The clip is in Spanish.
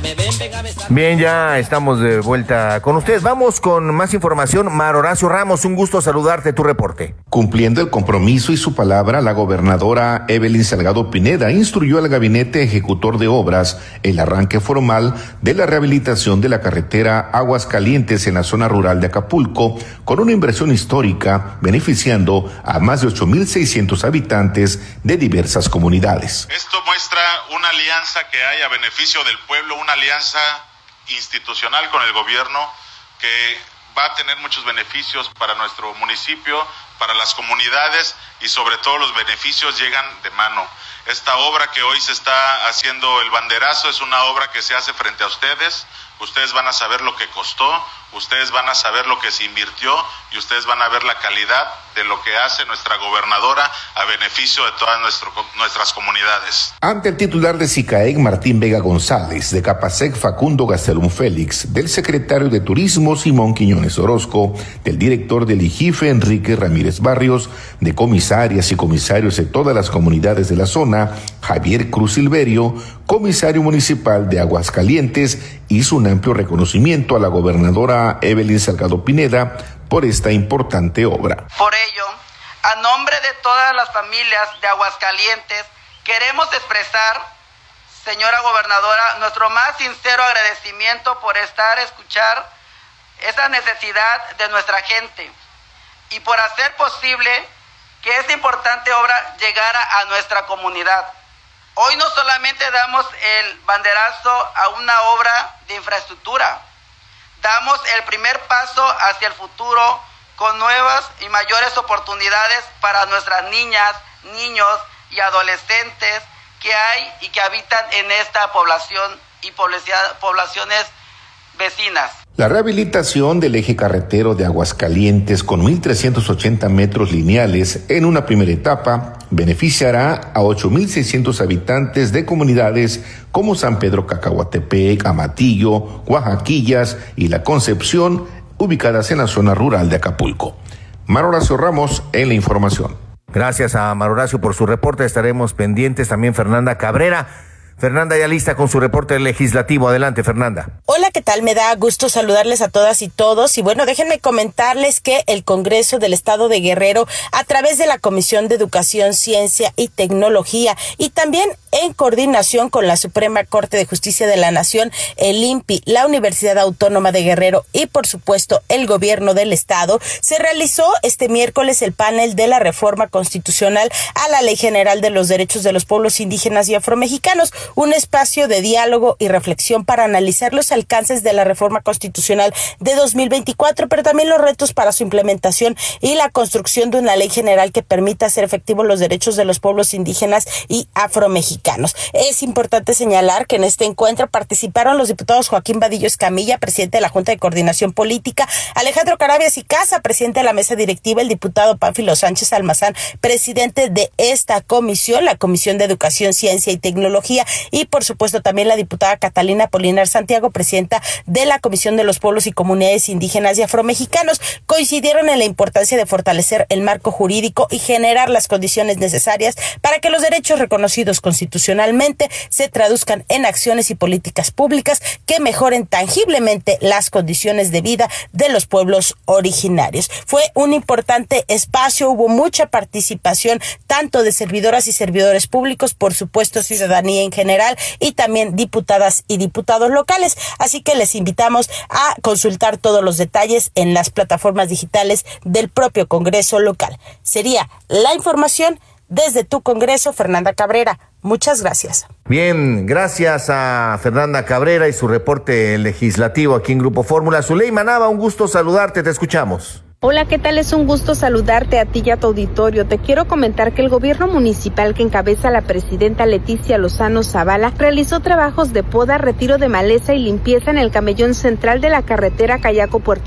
Bien, ya estamos de vuelta con ustedes. Vamos con más información. Mar Horacio Ramos, un gusto saludarte, tu reporte. Cumpliendo el compromiso y su palabra, la gobernadora Evelyn Salgado Pineda instruyó al gabinete ejecutor de obras el arranque formal de la rehabilitación de la carretera Aguascalientes en la zona rural de Acapulco, con una inversión histórica beneficiando a más de 8,600 habitantes de diversas comunidades. Esto muestra una alianza que hay a beneficio del pueblo, una alianza institucional con el gobierno que va a tener muchos beneficios para nuestro municipio, para las comunidades y sobre todo los beneficios llegan de mano. Esta obra que hoy se está haciendo el banderazo es una obra que se hace frente a ustedes. Ustedes van a saber lo que costó, ustedes van a saber lo que se invirtió y ustedes van a ver la calidad de lo que hace nuestra gobernadora a beneficio de todas nuestras comunidades. Ante el titular de SICAEC, Martín Vega González, de Capasec, Facundo Gastelum Félix, del secretario de Turismo, Simón Quiñones Orozco, del director del IGIFE, Enrique Ramírez Barrios, de comisarias y comisarios de todas las comunidades de la zona, Javier Cruz Silverio, comisario municipal de Aguascalientes, hizo un amplio reconocimiento a la gobernadora Evelyn Salgado Pineda por esta importante obra. Por ello, a nombre de todas las familias de Aguascalientes, queremos expresar, señora gobernadora, nuestro más sincero agradecimiento por escuchar esa necesidad de nuestra gente y por hacer posible que esta importante obra llegara a nuestra comunidad. Hoy no solamente damos el banderazo a una obra de infraestructura, damos el primer paso hacia el futuro con nuevas y mayores oportunidades para nuestras niñas, niños y adolescentes que hay y que habitan en esta población y poblaciones vecinas. La rehabilitación del eje carretero de Aguascalientes con 1,380 metros lineales en una primera etapa beneficiará a 8,600 habitantes de comunidades como San Pedro Cacahuatepec, Amatillo, Oaxaquillas y La Concepción, ubicadas en la zona rural de Acapulco. Mar Horacio Ramos en la información. Gracias a Mar Horacio por su reporte. Estaremos pendientes. También Fernanda Cabrera. Fernanda ya lista con su reporte legislativo. Adelante, Fernanda. Hola, ¿qué tal? Me da gusto saludarles a todas y todos. Y bueno, déjenme comentarles que el Congreso del Estado de Guerrero, a través de la Comisión de Educación, Ciencia y Tecnología, y también en coordinación con la Suprema Corte de Justicia de la Nación, el INPI, la Universidad Autónoma de Guerrero y, por supuesto, el Gobierno del Estado, se realizó este miércoles el panel de la reforma constitucional a la Ley General de los Derechos de los Pueblos Indígenas y Afromexicanos, un espacio de diálogo y reflexión para analizar los alcances de la reforma constitucional de 2024, pero también los retos para su implementación y la construcción de una ley general que permita hacer efectivos los derechos de los pueblos indígenas y afromexicanos. Es importante señalar que en este encuentro participaron los diputados Joaquín Vadillo Escamilla, presidente de la Junta de Coordinación Política, Alejandro Carabias y Casa, presidente de la mesa directiva, el diputado Pánfilo Sánchez Almazán, presidente de esta comisión, la Comisión de Educación, Ciencia y Tecnología, y por supuesto también la diputada Catalina Polinar Santiago, presidenta de la Comisión de los Pueblos y Comunidades Indígenas y Afromexicanos. Coincidieron en la importancia de fortalecer el marco jurídico y generar las condiciones necesarias para que los derechos reconocidos constitucionalmente se traduzcan en acciones y políticas públicas que mejoren tangiblemente las condiciones de vida de los pueblos originarios. Fue un importante espacio, hubo mucha participación tanto de servidoras y servidores públicos, por supuesto ciudadanía en general, y también diputadas y diputados locales. Así que les invitamos a consultar todos los detalles en las plataformas digitales del propio Congreso local. Sería la información desde tu Congreso, Fernanda Cabrera. Muchas gracias. Bien, gracias a Fernanda Cabrera y su reporte legislativo aquí en Grupo Fórmula. Zuleima Nava, un gusto saludarte, te escuchamos. Hola, ¿qué tal? Es un gusto saludarte a ti y a tu auditorio. Te quiero comentar que el gobierno municipal que encabeza la presidenta Leticia Lozano Zavala realizó trabajos de poda, retiro de maleza y limpieza en el camellón central de la carretera Cayaco-Puerto